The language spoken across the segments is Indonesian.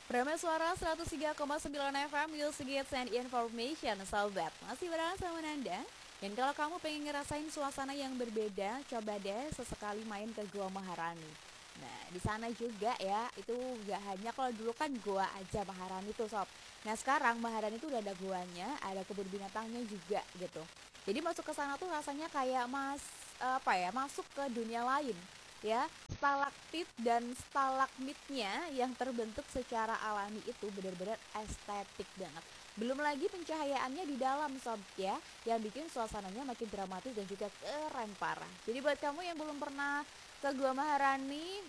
Prameswara 103,9 FM Music Hits and Information. Sobat, masih bareng sama Nanda. Dan kalau kamu pengen ngerasain suasana yang berbeda, coba deh sesekali main ke Gua Maharani. Nah, di sana juga ya, itu gak hanya kalau dulu kan gua aja Maharani tuh sob. Nah sekarang Maharani tuh udah ada guanya, ada kebun binatangnya juga gitu. Jadi masuk ke sana tuh rasanya kayak masuk ke dunia lain ya. Stalaktit dan stalagmitnya yang terbentuk secara alami itu benar-benar estetik banget. Belum lagi pencahayaannya di dalam sob ya, yang bikin suasananya makin dramatis dan juga keren parah. Jadi buat kamu yang belum pernah ke Gua Maharani,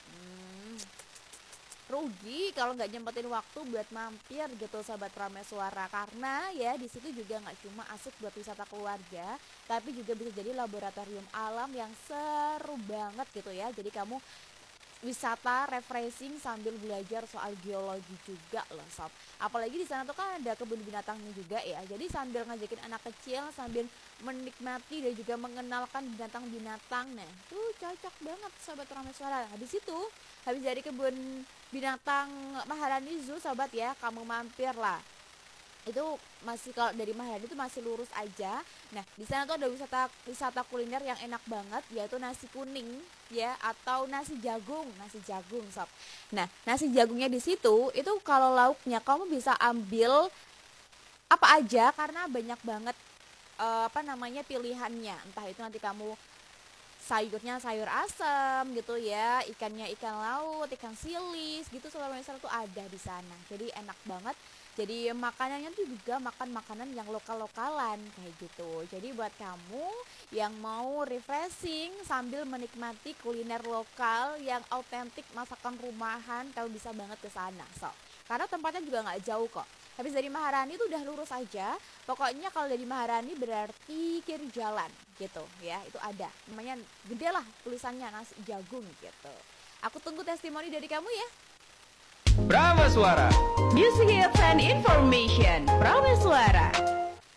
rugi kalau nggak nyempetin waktu buat mampir gitu sahabat Prameswara, karena ya di situ juga nggak cuma asik buat wisata keluarga, tapi juga bisa jadi laboratorium alam yang seru banget gitu ya. Jadi kamu wisata refreshing sambil belajar soal geologi juga loh sob. Apalagi di sana tuh kan ada kebun binatangnya juga ya. Jadi sambil ngajakin anak kecil sambil menikmati dan juga mengenalkan binatang-binatang. Nah, tuh cocok banget sobat Rameswara. Habis itu, habis dari kebun binatang Maharani Zoo sobat ya, kamu mampir lah. Itu masih, kalau dari Maharani itu masih lurus aja. Nah, di sana tuh ada wisata kuliner yang enak banget, yaitu nasi kuning ya, atau nasi jagung sob. Nah, nasi jagungnya di situ itu kalau lauknya kamu bisa ambil apa aja karena banyak banget pilihannya. Entah itu nanti kamu sayurnya sayur asam gitu ya, ikannya ikan laut, ikan silis gitu, selama tuh ada di sana. Jadi enak banget. Jadi makanannya tuh juga makan makanan yang lokal-lokalan kayak gitu. Jadi buat kamu yang mau refreshing sambil menikmati kuliner lokal yang autentik masakan rumahan, kamu bisa banget ke sana. So, karena tempatnya juga nggak jauh kok. Habis dari Maharani tuh udah lurus aja. Pokoknya kalau dari Maharani berarti kiri jalan gitu ya. Itu ada. Namanya gede lah tulisannya nasi jagung gitu. Aku tunggu testimoni dari kamu ya. Prameswara, Music Hits and Information. Prameswara.